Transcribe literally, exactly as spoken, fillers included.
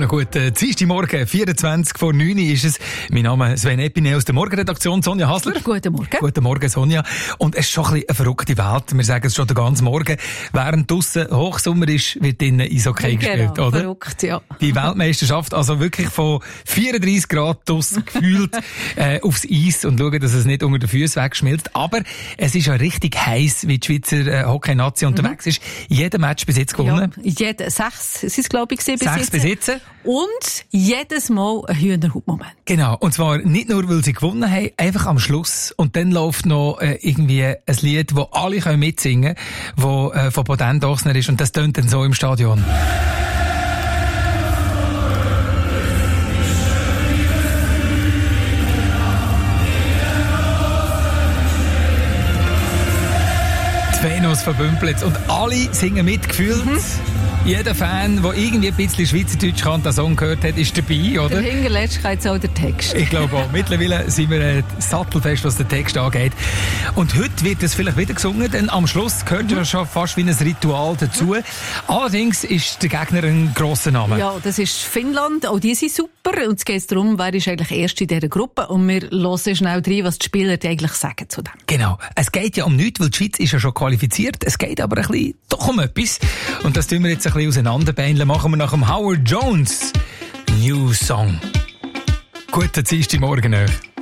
wunderschönen guten Dienstagmorgen, vierundzwanzig vor neun ist es. Mein Name ist Sven Epine aus der Morgenredaktion, Sonja Hasler. Guten Morgen. Guten Morgen, Sonja. Und es ist schon ein bisschen eine verrückte Welt. Wir sagen es schon den ganzen Morgen. Während draussen Hochsommer ist, wird drinnen Eishockey genau, gespielt, oder? Verrückt, ja. Die Weltmeisterschaft, also wirklich von vierunddreissig Grad draussen gefühlt äh, aufs Eis und schauen, dass es nicht unter den Füßen wegschmilzt. Aber es ist ja richtig heiß, wie die Schweizer äh, Hockey-Nazi mhm. unterwegs ist. Jeder Match bis jetzt gewonnen. Ja, jeder, sechs, es ist glaube ich, bis Sechs jetzt. bis jetzt. Und jedes Mal ein Hühnerhautmoment. Genau. Und zwar nicht nur, weil sie gewonnen haben, einfach am Schluss. Und dann läuft noch äh, irgendwie ein Lied, das alle können mitsingen können, das äh, von Boden Dochsner ist. Und das tönt dann so im Stadion. Die Venus von Bümplitz. Und alle singen mitgefühlt. Mhm. Jeder Fan, der irgendwie ein bisschen Schweizerdeutsch kann, den Song gehört hat, ist dabei, oder? Der hinterletzt jetzt auch der Text. Ich glaube auch. Mittlerweile sind wir äh, sattelfest, was den Text angeht. Und heute wird es vielleicht wieder gesungen, denn am Schluss gehört ja schon fast wie ein Ritual dazu. Allerdings ist der Gegner ein grosser Name. Ja, das ist Finnland. Auch die sind super. Und es geht darum, wer ist eigentlich erst in dieser Gruppe. Und wir hören schnell rein, was die Spieler eigentlich sagen zu dem. Genau. Es geht ja um nichts, weil die Schweiz ist ja schon qualifiziert. Es geht aber ein bisschen doch um etwas. Und das tun wir jetzt ein bisschen auseinanderbeindeln. Machen wir nach dem Howard Jones New Song. Guten Dienstagmorgen euch.